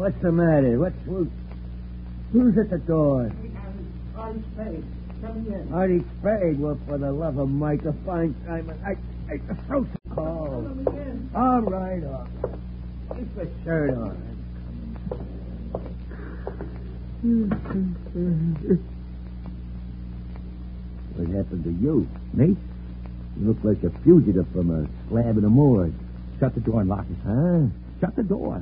What's the matter? Who's at the door? Artie Spade. Come in. Artie Spade. Well, for the love of Mike, a fine time. I throw some calls. All right. Keep your shirt on. What happened to you? Me? You look like a fugitive from a slab in a morgue. Shut the door and lock it. Huh? Shut the door.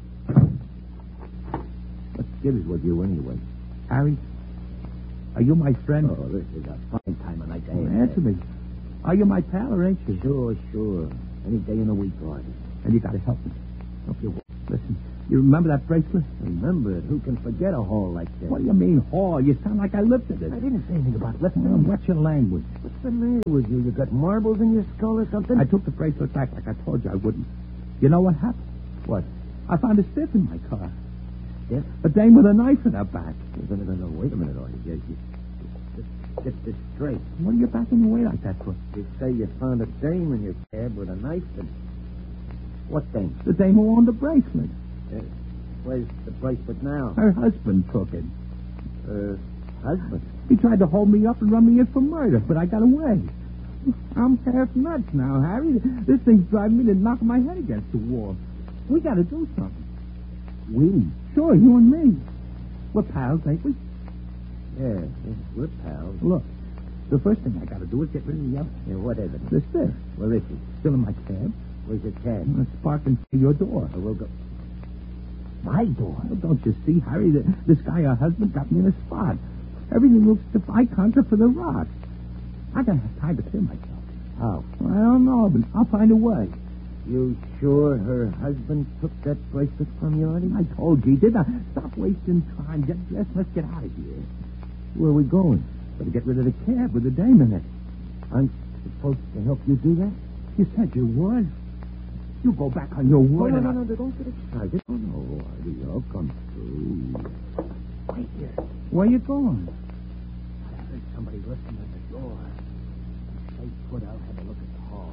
What gives with you anyway? Harry, are you my friend? Oh, this is a fine time of night to Answer me. Are you my pal or ain't you? Sure. Any day in the week, Artie. And you gotta help me. Help you. Listen, you remember that bracelet? Remember it. Who can forget a haul like that? What do you mean, haul? You sound like I lifted it. I didn't say anything about lifting Well, them. what's your language? What's the matter with you? You got marbles in your skull or something? I took the bracelet back like I told you I wouldn't. You know what happened? What? I found a stiff in my car. Stiff? A dame with a knife in her back. No, wait a minute, Artie. Get this straight. What are you backing away like that for? You say you found a dame in your cab with a knife and... What dame? The dame who owned the bracelet. Where's the bracelet now? Her husband took it. Her husband? He tried to hold me up and run me in for murder, but I got away. I'm half nuts now, Harry. This thing's driving me to knock my head against the wall. We got to do something. We? Sure, you and me. We're pals, ain't we? Yeah, we're pals. Look, the first thing I got to do is get rid of the other. Yeah, what evidence? The stiff. Where is it? Still in my cab. Where's the cab? It's parking to your door. We'll go... My door? Well, don't you see, Harry? This guy, her husband, got me in a spot. Everything looks to defy contra for the rocks. I gotta have time to clear myself. How? Well, I don't know, but I'll find a way. You sure her husband took that bracelet from you, Artie? I told you he did. Now, stop wasting time. Get dressed. Let's get out of here. Where are we going? Better get rid of the cab with the dame in it. I'm supposed to help you do that? You said you would. You go back on your word. No, don't get excited. Oh, no, Artie, I'll come through. Wait here. Where you going? I heard somebody listening at the door. Stay put, I'll have a look at the hall.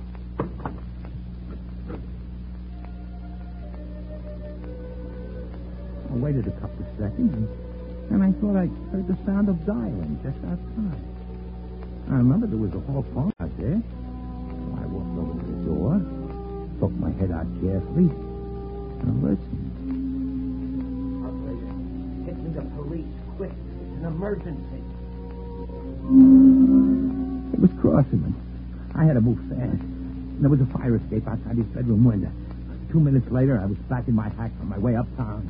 I waited a couple of seconds, and I thought I heard the sound of dialing just outside. I remember there was a hall phone out there. So I walked over to the door, poked my head out carefully, and listened. Operator, get me the police, quick. It's an emergency. It was Crosserman. I had to move fast. There was a fire escape outside his bedroom window. 2 minutes later, I was back in my hack on my way uptown.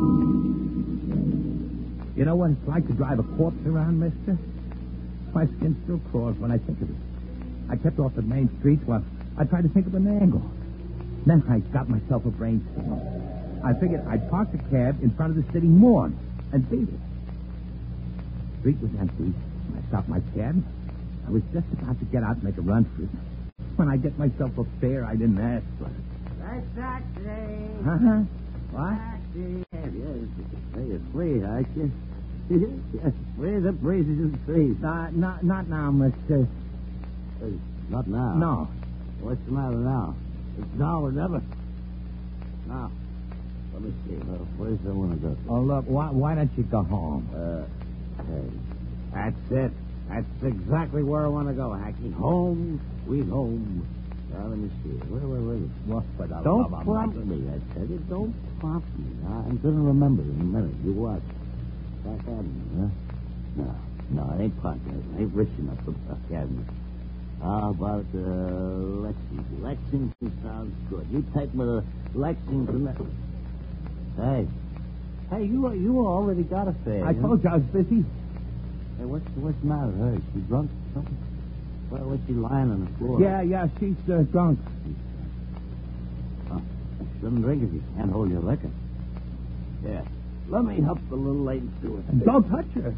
You know what it's like to drive a corpse around, mister? My skin still crawls when I think of it. I kept off the main streets while I tried to think of an angle. Then I got myself a brainstorm. I figured I'd park the cab in front of the city morgue and beat it. The street was empty. I stopped my cab. I was just about to get out and make a run for it. When I get myself a fare, I didn't ask for it. That's taxi. Uh-huh. What? Taxi. Hey, you're free, aren't you? Yes, free the breezes and trees. Not now, mister. Hey, not now. No. What's the matter now? It's now or never. Now, let me see. Where's I want to go? Oh, look, why don't you go home? Hey, that's it. That's exactly where I want to go, Hacky. Home, sweet home. Now, let me see. Where is it? What for the Don't love of prompt Mike? me, I tell you. Don't prompt me. I'm going to remember in a minute. You watch. Park Avenue, huh? No, it ain't Park Avenue. It ain't rich enough for Park Avenue. How about Lexington? Lexington sounds good. You take me to Lexington. Hey, you already got a fare. I told you I was busy. Hey, what's the matter with her? Is she drunk or something? Well, what's she lying on the floor? Yeah, she's drunk. Oh, you shouldn't drink if you can't hold your liquor. Yeah. Let me help the little lady do it. And don't touch her.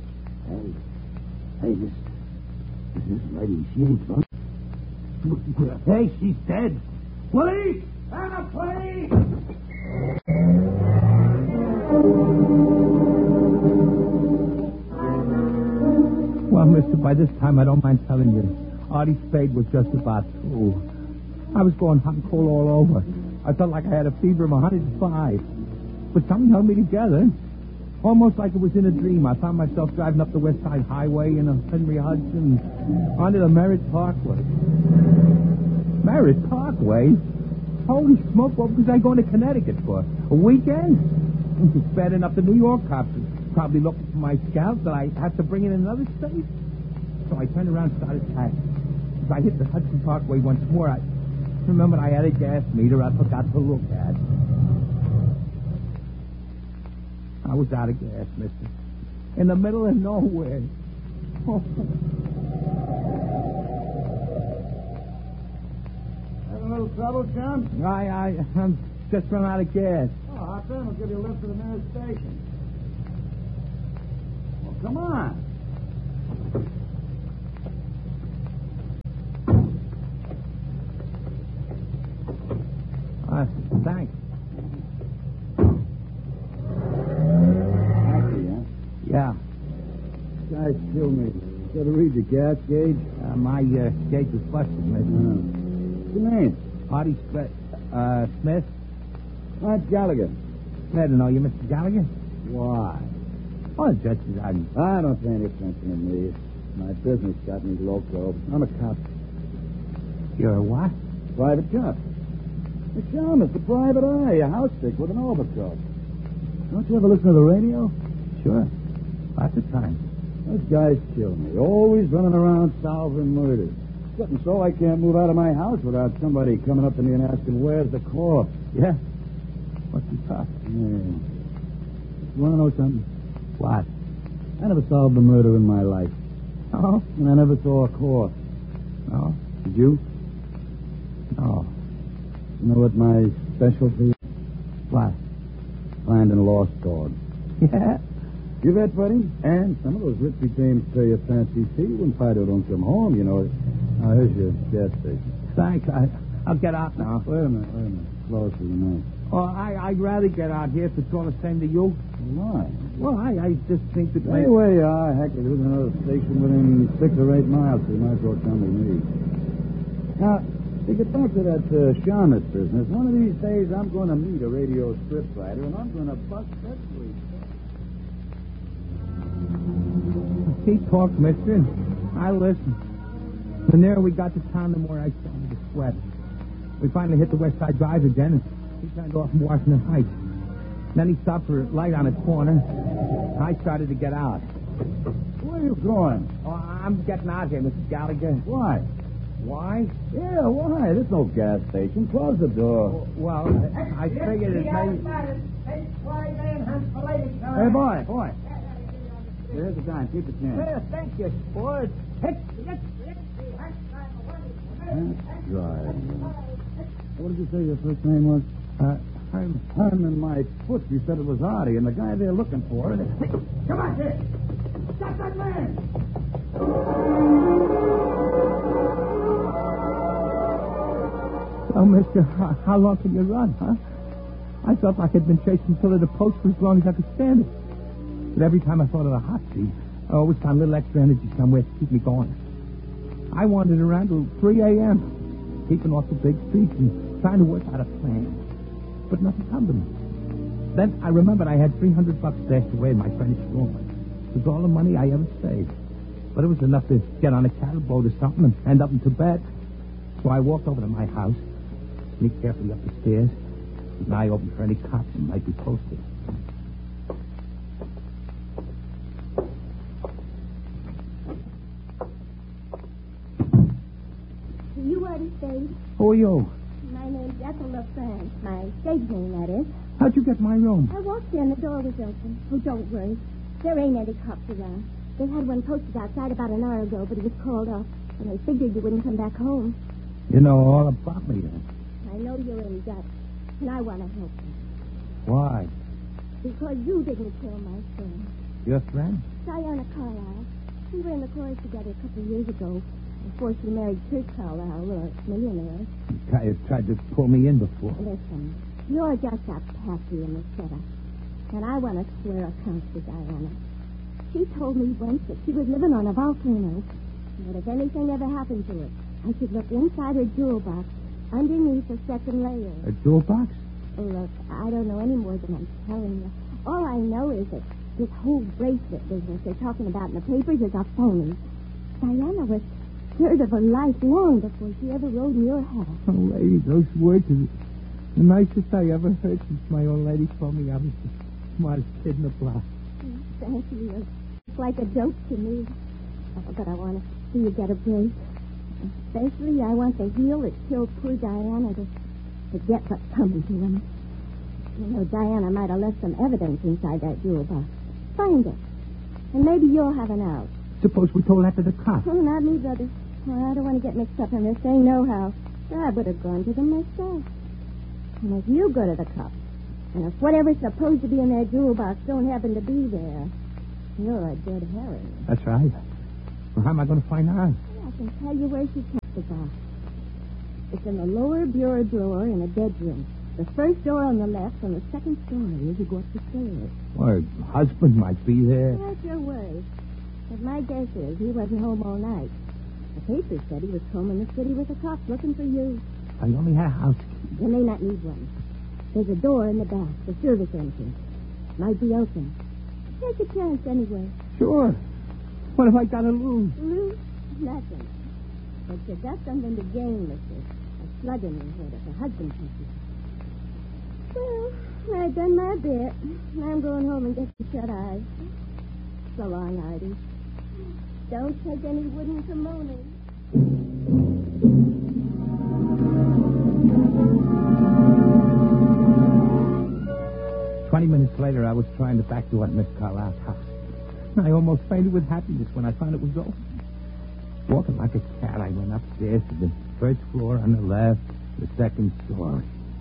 Hey, this lady, she ain't drunk. Hey, she's dead. Police! Anna, police! Well, mister, by this time, I don't mind telling you, Artie Spade was just about through. I was going hot and cold all over. I felt like I had a fever of 105. but something held me together. Almost like it was in a dream. I found myself driving up the West Side Highway in a Henry Hudson onto the Merritt Parkway. Merritt Parkway? Holy smoke, what was I going to Connecticut for? A weekend? It's bad enough the New York cops are probably looking for my scalp that I have to bring in another state. So I turned around and started taxing. As I hit the Hudson Parkway once more, I remembered I had a gas meter I forgot to look at. I was out of gas, mister. In the middle of nowhere. Oh. Having a little trouble, John? I'm just run out of gas. Oh, hop in. We'll give you a lift to the nearest station. Well, come on. Thanks. Taxi, huh? Yeah. Guys, kill me. Got to read the gas gauge. My gauge was busted, mister. What's your name? Artie Smith? Art Gallagher. Glad to know you, Mr. Gallagher. Why? Oh, just as I don't pay any attention to me. My business got me loco. I'm a cop. You're a what? Private cop. The shaman's the private eye, a house stick with an overcoat. Don't you ever listen to the radio? Sure. Lots of time. Those guys kill me. Always running around solving murders. Getting so I can't move out of my house without somebody coming up to me and asking, where's the corpse? Yeah? What's the tough? Yeah. You want to know something? What? I never solved a murder in my life. Oh? And I never saw a corpse. No? Did you? No. You know what my specialty is? What? Finding lost dogs. Yeah? You bet, buddy? And some of those rich dames pay a fancy fee when Fido don't come home, you know. Now, here's your gas station. Thanks. I'll get out now. Wait a minute. Closer, you know. Oh, I'd rather get out here if it's all the same to you. Why? Well, I just think that... Stay where you are. Heck, there's another station within 6 or 8 miles, so you might as well come with me. Now, to get back to that Charlotte business, one of these days I'm going to meet a radio script writer, and I'm going to bust that place. Keep talk, mister. I listen. The nearer we got to town, the more I started to sweat. We finally hit the West Side Drive again, and he turned off from Washington Heights. Then he stopped for a light on a corner. I started to get out. Where are you going? Oh, I'm getting out here, Mr. Gallagher. Why? Why? Yeah, why? There's no gas station. Close the door. Well, I figured it may... Hey, boy. There's the time. Keep the chance. Well, thank you, sport. That's right. What did you say your first name was? Herman, my foot. You said it was Artie, and the guy they're looking for. Come on, here. Stop that man. Oh, mister, how long can you run, huh? I felt like I'd been chasing Pillar to post for as long as I could stand it. But every time I thought of the hot seat, I always found a little extra energy somewhere to keep me going. I wandered around till 3 a.m., keeping off the big streets and trying to work out a plan. But nothing come to me. Then I remembered I had $300 stashed away in my French drawer. It was all the money I ever saved. But it was enough to get on a cattle boat or something and end up in Tibet. So I walked over to my house, sneaked carefully up the stairs, keep an eye open for any cops that might be posted. You are the stage. Who are you? My name's Ethel LaFrance. My stage name, that is. How'd you get my room? I walked in, the door was open. Oh, don't worry. There ain't any cops around. They had one posted outside about an hour ago, but it was called off. And they figured you wouldn't come back home. You know all about me then. I know you're in debt, and I want to help you. Why? Because you didn't kill my friend. Your friend? Diana Carlisle. We were in the chorus together a couple of years ago, before she married Kurt Carlisle, a millionaire. You tried to pull me in before. Listen, you're just a patsy in the setup. And I want to square accounts with Diana. She told me once that she was living on a volcano, and that if anything ever happened to her, I should look inside her jewel box, underneath the second layer. A jewel box? Oh, look, I don't know any more than I'm telling you. All I know is that this whole bracelet business they're talking about in the papers is a phony. Diana was scared of her life long before she ever rode in your house. Oh, lady, those words are the nicest I ever heard since my old lady told me I was the smartest kid in the block. Thank you. It's like a joke to me. Oh, but I want to see you get a break. Especially, I want the heel that killed poor Diana to forget what's coming to him. You know, Diana might have left some evidence inside that jewel box. Find it. And maybe you'll have an out. Suppose we told that to the cops. Oh, not me, brother. Well, I don't want to get mixed up in this thing, nohow. I would have gone to them myself. And if you go to the cops, and if whatever's supposed to be in that jewel box don't happen to be there, you're a dead herring. That's right. Well, how am I going to find out? I can tell you where she kept the box. It's in the lower bureau drawer in a bedroom. The first door on the left on the second story as you go up the stairs. Well, her husband might be there. That's your word. But my guess is he wasn't home all night. The papers said he was home in the city with the cops looking for you. I only had a house key. You may not need one. There's a door in the back, the service entrance. Might be open. Take a chance anyway. Sure. What have I got to lose? Lose? Nothing. But you got something to gain, mister. A slug in your head if your husband touches. Well, I've done my bit. I'm going home and get the shut eyes. So long, Artie. Don't take any wooden kimonos. 20 minutes later, I was trying to back door at Miss Carlisle's house. I almost fainted with happiness when I found it was open. Walking like a cat, I went upstairs to the first floor on the left, the second story.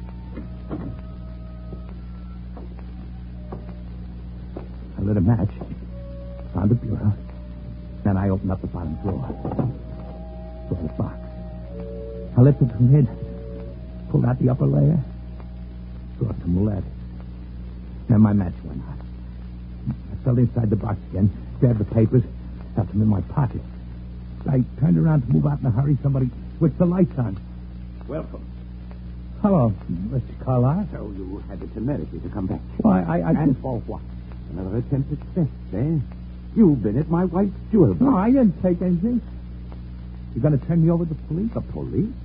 I lit a match, found a bureau, then I opened up the bottom drawer. Saw the box. I lifted the lid, pulled out the upper layer, saw some lead. Then my match went out. I fell inside the box again, grabbed the papers, stuffed them in my pocket. I turned around to move out in a hurry. Somebody switched the lights on. Welcome. Hello, Mr. Carlisle. So you had the temerity to come back. Why, And for what? Another attempt at theft, eh? You've been at my wife's jewel box. No, I didn't take anything. You're going to turn me over to the police? The police?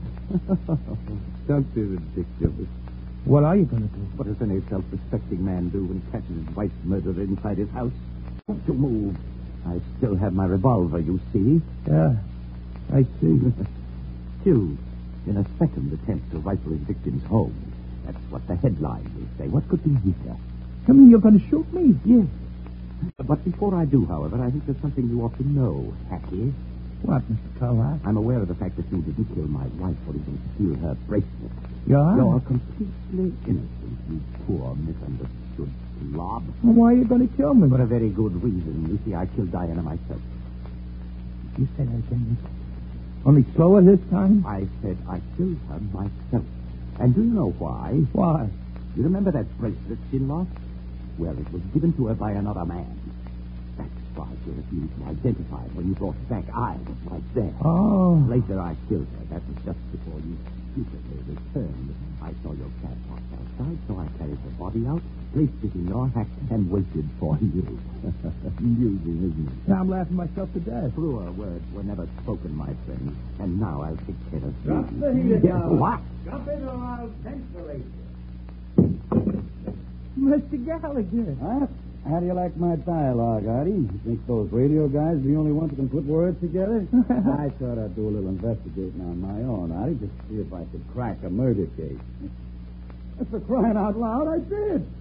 Don't be ridiculous. What are you going to do? What does any self-respecting man do when he catches his wife's murderer inside his house? Don't you move. I still have my revolver, you see. Yeah, I see. Killed in a second attempt to rifle his victim's home. That's what the headline will say. What could be weaker? You mean you're going to shoot me? Yes. But before I do, however, I think there's something you ought to know, Hattie. What, Mr. Carlisle? I'm aware of the fact that you didn't kill my wife or even steal her bracelet. Yeah? You're completely innocent, you poor misunderstood slob. Well, why are you going to kill me? For a very good reason. You see, I killed Diana myself. You say that again, mister? Only slower this time? I said I killed her myself. And do you know why? Why? You remember that bracelet she lost? Well, it was given to her by another man. That's why she refused to identify it. When you brought it back, I was right there. Oh. Later, I killed her. That was just before you stupidly returned. I saw your cab parked outside, so I carried the body out, placed it in your hack, and waited for you. Amusing, isn't it? Now I'm laughing myself to death. Truer words were never spoken, my friend. And now I'll take care of you. Drop the heater down. What? Jump into a loud ventilator. Mr. Gallagher. Huh? How do you like my dialogue, Artie? You think those radio guys are the only ones who can put words together? I thought I'd do a little investigating on my own, Artie, just to see if I could crack a murder case. For crying out loud, I did.